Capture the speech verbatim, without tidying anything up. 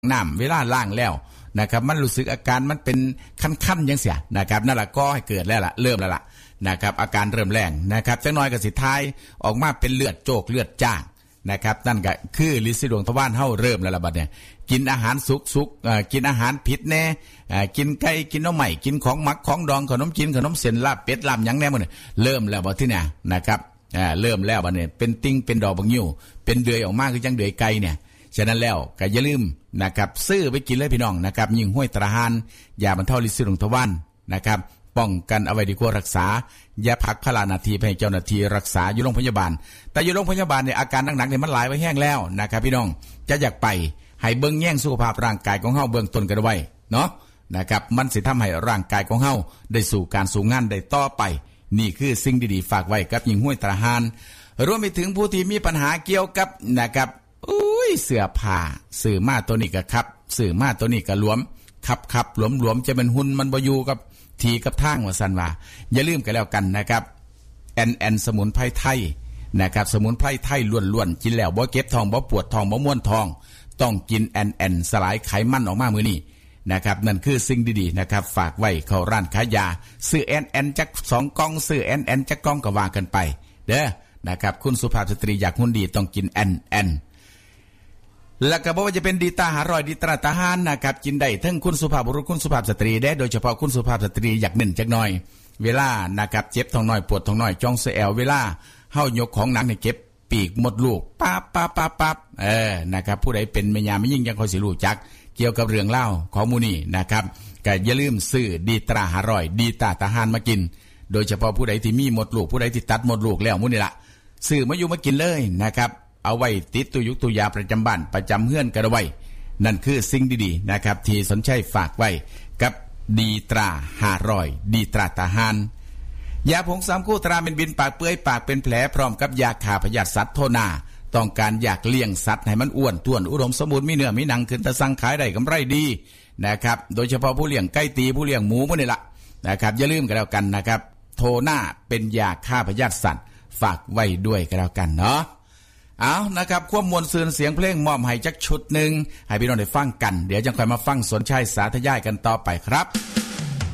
น้ำเวลาล้างแล้วนะครับมันรู้สึกอาการมันเป็นคันๆยังเสียนะครับนั่นแหละก็ให้เกิดแล้วล่ะเริ่มแล้วล่ะนะครับอาการเริ่มแรงนะครับจังน้อยก็สิท้ายออกมาเป็นเลือดโจกเลือดจ้างนะครับนั่นก็คือฤทธิ์ดวงทวารเฮาเริ่มแล้วล่ะบัดเนี่ยกินอาหารสุกๆอ่ากินอาหารผิดแน่อ่ากินไก่กินน้ำใหม่กินของหมักของดองขนมจีนขนมเส้นลาบเป็ดลาบหยังแน่มื้อนี้เริ่มแล้วบัดที่เนี่ยนะครับอ่าเริ่มแล้วบัดเนี่ยเป็นติ้งเป็นดอกบักยิ้วเป็นเดือยออกมาคือจังเดือยไก่เนี่ยฉะนั้นแล้วก็อย่าลืมนะครับซื้อไปกินเลยพี่น้องนะครับยิ่งห้วยตราหานยาบรรเทาฤทธิ์ดวงทวารนะครับป้องกันเอาไว้ดีกว่ารักษาอย่าพักพลานาทีให้เจ้าหน้าที่รักษาอยู่โรงพยาบาลแต่อยู่โรงพยาบาลเนี่ยอาการหนักๆเนี่ยมันหลายไว้แห้งแล้วนะครับพี่น้องจะอยากไปให้เบิ่งแย่งสุขภาพร่างกายของเฮาเบื้องต้นกันไว้เนาะนะครับมันสิทำให้ร่างกายของเฮาได้สู่การสู่งานได้ต่อไปนี่คือสิ่งดีๆฝากไว้กับยิ่งห้วยตราหานรวมไปถึงผู้ที่มีปัญหาเกี่ยวกับนะครับอุ้ยเสื้อผ้าสื่อมาตัวนี้ก็ครับสื่อมาตัวนี้ก็หลวมขับขับหลวมหลวมจะเป็นหุ่นมันบ่อยู่กับทีกับทางว่าสันว่าอย่าลืมกันแล้วกันนะครับแอนแอนสมุนไพรไทยนะครับสมุนไพรไทยล้วนๆกินแล้วบ่เก็บท้องบ่ปวดท้องบ่ม่วนท้องต้องกินแอนแอนสลายไขมันออกมามื้อนี้นะครับนั่นคือสิ่งดีๆนะครับฝากไว้เข้าร้านขายยาซื้อแอนแอนจักสองกล่องซื้อแอนแอนจักกล่องก็ว่ากันไปเด้อนะครับคุณสุภาพสตรีอยากหุ่นดีต้องกินแอนแอนแล้วก็บอกว่าจะเป็นดีตาหารอยดีตราตาหานนะครับกินได้ทั้งคุณสุภาพบุรุษคุณสุภาพสตรีได้โดยเฉพาะคุณสุภาพสตรีอยากเน้นจักหน่อยเวลานะครับเจ็บท้องน้อยปวดท้องน้อยจ้องเสแอลเวลาเฮายกของหนักเนี่ยเก็บปีกมดลูกปั๊บปั๊บปั๊บปั๊บเออนะครับผู้ใดเป็นแม่ยาไม่ยิ่งยังคอยสิรู้จักเกี่ยวกับเรื่องเล่าของมูนี่นะครับก็อย่าลืมซื้อดีตราหารอยดีตาตาหานมากินโดยเฉพาะผู้ใดที่มีมดลูกผู้ใดที่ตัดมดลูกแล้วมูนี่ละซื้อมาอยู่มากินเลยนะครับเอาไว้ติดตัวยุกตัวยาประจำบ้านประจำเฮือนกันไว้นั่นคือสิ่งดีๆนะครับที่สนใจฝากไว้กับดีตราห้าร้อยดีตราตาหานยาผงสามคู่ตราเป็นบินปากเปื่อยปากเป็นแผลพร้อมกับยาฆ่าพยาธิสัตว์โทนาต้องการอยากเลี้ยงสัตว์ให้มันอ้วนท้วนอุดมสมบูรณ์มีเนื้อมีหนังขึ้นตะสั่งขายได้กำไรดีนะครับโดยเฉพาะผู้เลี้ยงไก่ตีผู้เลี้ยงหมูพวกนี้ละนะครับอย่าลืมกันแล้วกันนะครับโทนาเป็นยาฆ่าพยาธิสัตว์ฝากไว้ด้วยกันแล้วกันเนาะเอานะครับควบมวลซืนเสียงเพลงมอบให้จักชุดหนึ่งให้พี่น้องได้ฟังกันเดี๋ยวจะค่อยมาฟังสนชัยสาธยายกันต่อไปครับ